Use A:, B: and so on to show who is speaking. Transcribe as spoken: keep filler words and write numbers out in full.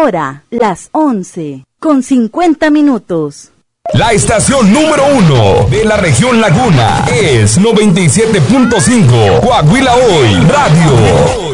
A: hora, las once, con cincuenta minutos.
B: La estación número uno de la región Laguna es noventa y siete punto cinco Coahuila Hoy Radio.